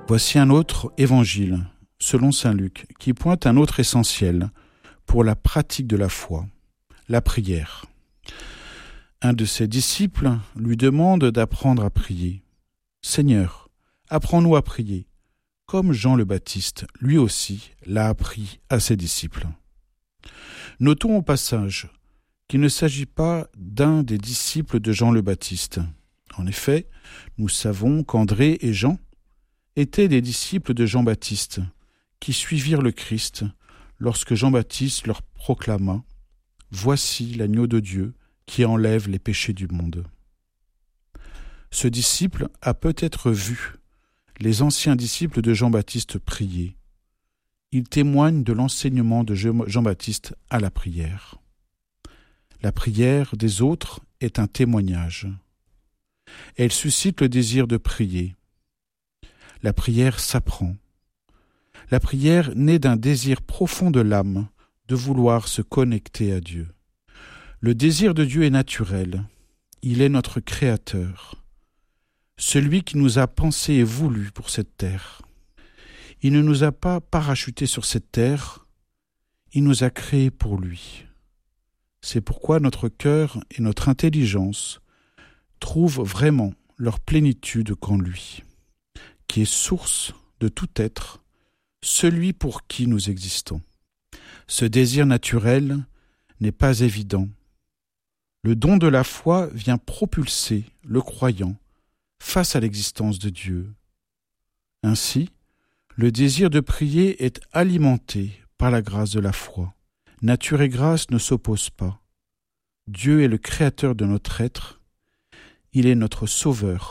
Voici un autre évangile, selon saint Luc, qui pointe un autre essentiel pour la pratique de la foi, la prière. Un de ses disciples lui demande d'apprendre à prier. « Seigneur, apprends-nous à prier, comme Jean le Baptiste, lui aussi, l'a appris à ses disciples. » Notons au passage qu'il ne s'agit pas d'un des disciples de Jean le Baptiste. En effet, nous savons qu'André et Jean étaient des disciples de Jean-Baptiste, qui suivirent le Christ lorsque Jean-Baptiste leur proclama « Voici l'agneau de Dieu qui enlève les péchés du monde ». Ce disciple a peut-être vu les anciens disciples de Jean-Baptiste prier. Il témoigne de l'enseignement de Jean-Baptiste à la prière. La prière des autres est un témoignage. Elle suscite le désir de prier. La prière s'apprend. La prière naît d'un désir profond de l'âme de vouloir se connecter à Dieu. Le désir de Dieu est naturel. Il est notre Créateur, celui qui nous a pensé et voulu pour cette terre. Il ne nous a pas parachutés sur cette terre, il nous a créés pour lui. C'est pourquoi notre cœur et notre intelligence trouvent vraiment leur plénitude qu'en lui, qui est source de tout être, celui pour qui nous existons. Ce désir naturel n'est pas évident. Le don de la foi vient propulser le croyant face à l'existence de Dieu. Ainsi, le désir de prier est alimenté par la grâce de la foi. Nature et grâce ne s'opposent pas. Dieu est le créateur de notre être. Il est notre sauveur